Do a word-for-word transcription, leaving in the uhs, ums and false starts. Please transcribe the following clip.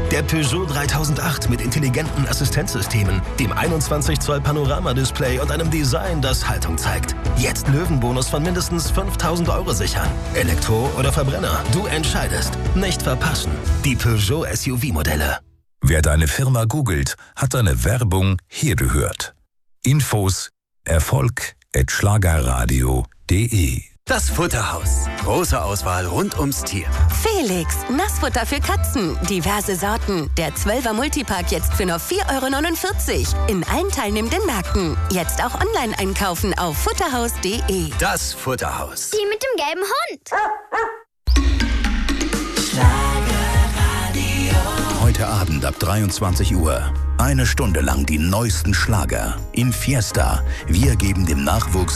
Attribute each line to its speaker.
Speaker 1: Der Peugeot dreitausendacht mit intelligenten Assistenzsystemen, dem einundzwanzig Zoll Panoramadisplay und einem Design, das Haltung zeigt. Jetzt Löwenbonus von mindestens fünftausend Euro sichern. Elektro oder Verbrenner, du entscheidest. Nicht verpassen. Die Peugeot S U V-Modelle.
Speaker 2: Wer deine Firma googelt, hat deine Werbung hier gehört. Infos Erfolg at schlagerradio punkt de.
Speaker 3: Das Futterhaus. Große Auswahl rund ums Tier.
Speaker 4: Felix, Nassfutter für Katzen. Diverse Sorten. Der zwölfer Multipack jetzt für nur vier Euro neunundvierzig. In allen teilnehmenden Märkten. Jetzt auch online einkaufen auf futterhaus punkt de.
Speaker 3: Das Futterhaus.
Speaker 5: Die mit dem gelben Hund.
Speaker 6: Heute Abend ab dreiundzwanzig Uhr. Eine Stunde lang die neuesten Schlager in Fiesta. Wir geben dem Nachwuchs